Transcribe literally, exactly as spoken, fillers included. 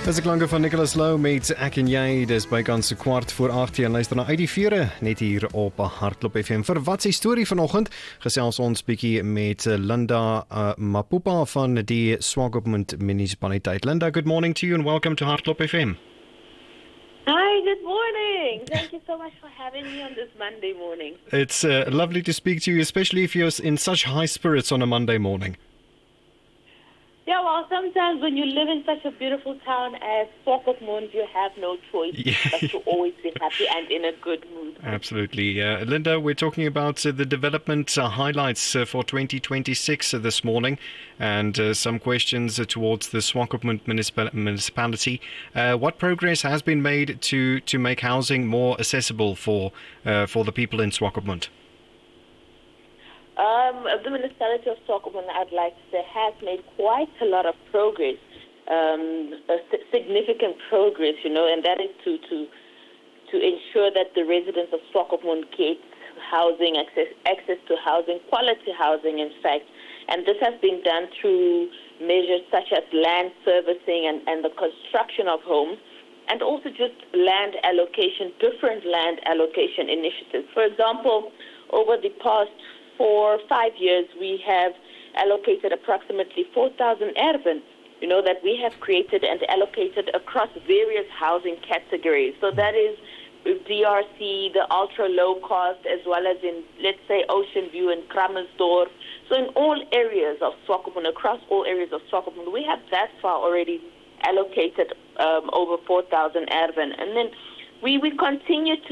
Dis die klanke van Nicholas Lou met Ek en Jy. Dis bykans so kwart voor agt en luister na uit die vure net hier op Hardloop F M. Vir wat se storie vanoggend gesels ons bietjie met Linda uh, Mapupa van die Swakopmund munisipaliteit. Linda, good morning to you and welcome to Hardloop F M. Hi, good morning. Thank you so much for having me on this Monday morning. It's uh, lovely to speak to you, especially if you're in such high spirits on a Monday morning. Yeah, well, sometimes when you live in such a beautiful town as Swakopmund, you have no choice Yeah. but to always be happy and in a good mood. Absolutely. Uh, Linda, we're talking about uh, the development uh, highlights uh, for twenty twenty-six uh, this morning and uh, some questions uh, towards the Swakopmund municipal- municipality. Uh, what progress has been made to, to make housing more accessible for uh, for the people in Swakopmund? Um, the municipality of Swakopmund, I'd like to say, has made quite a lot of progress, um, a si- significant progress, you know, and that is to, to to ensure that the residents of Swakopmund get housing, access, access to housing, quality housing, in fact. And this has been done through measures such as land servicing and, and the construction of homes, and also just land allocation, different land allocation initiatives. For example, over the past four, five years, we have allocated approximately four thousand erven, you know, that we have created and allocated across various housing categories. So that is D R C, the ultra-low cost, as well as in, let's say, Ocean View and Kramersdorp. So in all areas of Swakopmund, across all areas of Swakopmund, we have that far already allocated um, over four thousand erven. And then we, we continue to